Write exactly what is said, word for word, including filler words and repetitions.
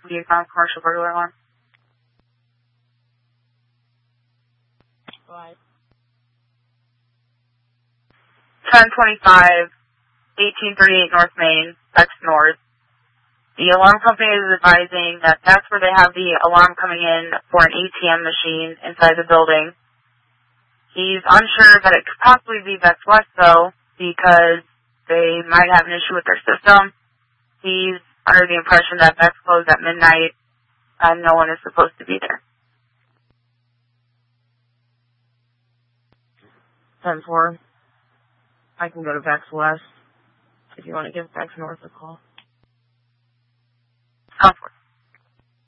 We found commercial burglar alarm. Right. ten twenty-five, eighteen thirty-eight North Main, that's north. The alarm company is advising that that's where they have the alarm coming in for an A T M machine inside the building. He's unsure that it could possibly be Vex West, though, because they might have an issue with their system. He's under the impression that Vex closed at midnight and no one is supposed to be there. ten four. I can go to Vex West if you want to give Vex North a call.